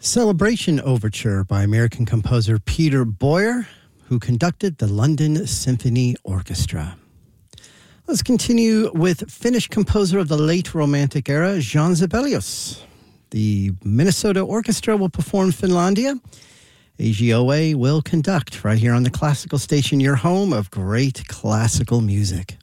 Celebration Overture by American composer Peter Boyer, who conducted the London Symphony Orchestra. Let's continue with Finnish composer of the late Romantic era, Jean Sibelius. The Minnesota Orchestra will perform Finlandia. AGOA will conduct right here on the Classical Station, your home of great classical music.